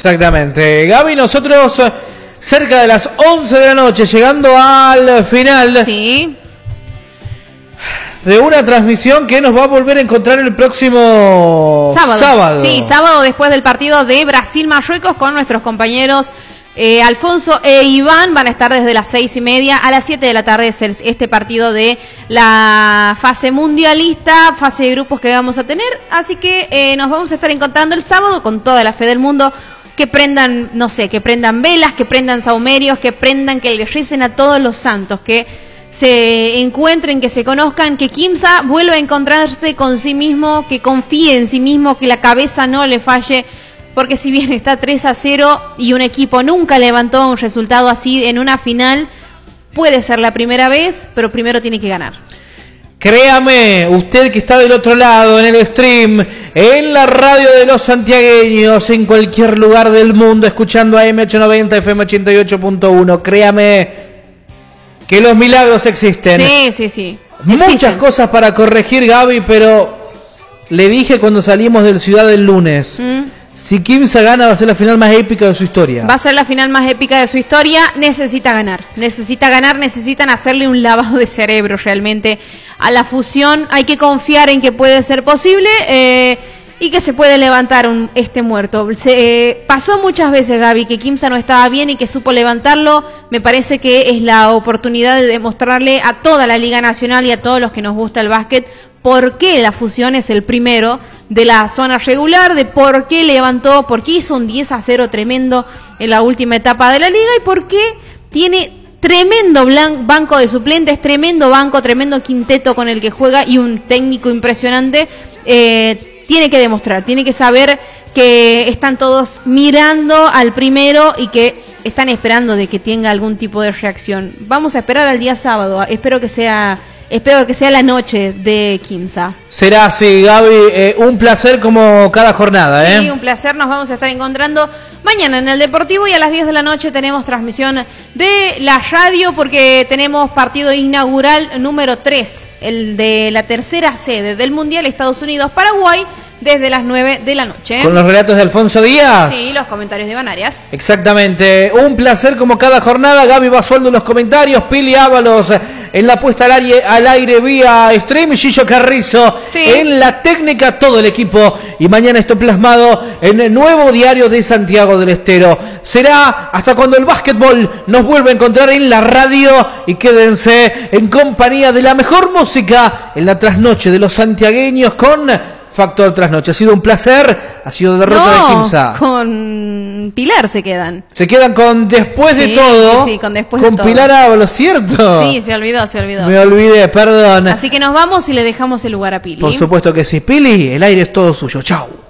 Exactamente. Gaby, nosotros cerca de las 11 de la noche, llegando al final de una transmisión que nos va a volver a encontrar el próximo sábado. Sí, sábado después del partido de Brasil-Marruecos con nuestros compañeros Alfonso e Iván. Van a estar desde las 6:30 a las 7 de la tarde. Es este partido de la fase mundialista, fase de grupos que vamos a tener. Así que nos vamos a estar encontrando el sábado con toda la fe del mundo. Que prendan, no sé, que prendan velas, que prendan saumerios, que le recen a todos los santos, que se encuentren, que se conozcan, que Quimsa vuelva a encontrarse con sí mismo, que confíe en sí mismo, que la cabeza no le falle, porque si bien está 3-0 y un equipo nunca levantó un resultado así en una final, puede ser la primera vez, pero primero tiene que ganar. Créame, usted que está del otro lado, en el stream, en la radio de los santiagueños, en cualquier lugar del mundo, escuchando AM 890, FM 88.1, créame que los milagros existen. Sí. Muchas cosas para corregir, Gaby, pero le dije cuando salimos del Ciudad del lunes, si Quimsa gana va a ser la final más épica de su historia. Va a ser la final más épica de su historia. Necesitan ganar, necesitan hacerle un lavado de cerebro realmente a la fusión. Hay que confiar en que puede ser posible y que se puede levantar este muerto. Pasó muchas veces, Gaby, que Quimsa no estaba bien y que supo levantarlo. Me parece que es la oportunidad de demostrarle a toda la Liga Nacional y a todos los que nos gusta el básquet por qué la fusión es el primero de la zona regular, de por qué levantó, por qué hizo un 10-0 tremendo en la última etapa de la liga y por qué tiene tremendo banco de suplentes, tremendo banco, tremendo quinteto con el que juega y un técnico impresionante. Tiene que demostrar, tiene que saber que están todos mirando al primero y que están esperando de que tenga algún tipo de reacción. Vamos a esperar al día sábado, espero que sea la noche de Quimsa. Será así, Gaby, un placer como cada jornada. Sí, un placer, nos vamos a estar encontrando mañana en el Deportivo y a las 10 de la noche tenemos transmisión de la radio porque tenemos partido inaugural número 3, el de la tercera sede del Mundial Estados Unidos-Paraguay, desde las 9 de la noche. Con los relatos de Alfonso Díaz. Sí, los comentarios de Iván Arias. Exactamente, un placer como cada jornada. Gaby Basualdo en los comentarios, Pili Ábalos en la puesta al aire vía stream, Gillo Carrizo en la técnica, todo el equipo. Y mañana esto plasmado en el nuevo diario de Santiago del Estero. Será hasta cuando el básquetbol nos vuelva a encontrar en la radio y quédense en compañía de la mejor música en la trasnoche de los santiagueños con Factor Trasnoche. Ha sido un placer, ha sido derrota de Quimsa. Con Pilar se quedan. Se quedan con Después de Todo. Sí, con Después de Todo. Con Pilar Ábalos, ¿cierto? Sí, se olvidó. Me olvidé, perdón. Así que nos vamos y le dejamos el lugar a Pili. Por supuesto que sí. Pili, el aire es todo suyo. Chau.